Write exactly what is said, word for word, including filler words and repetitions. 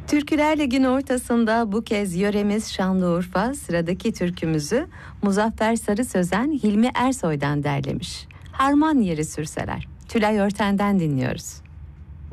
Türküler Ligi'nin ortasında bu kez yöremiz Şanlıurfa. Sıradaki türkümüzü Muzaffer Sarı Sözen Hilmi Ersoy'dan derlemiş. Harman yeri sürseler. Tülay Örten'den dinliyoruz.